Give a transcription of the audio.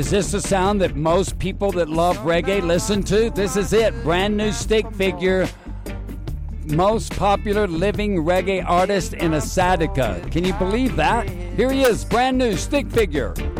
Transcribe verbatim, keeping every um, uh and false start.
Is this the sound that most people that love reggae listen to? This is it. Brand new Stick Figure. Most popular living reggae artist in Asadika. Can you believe that? Here he is, brand new Stick Figure.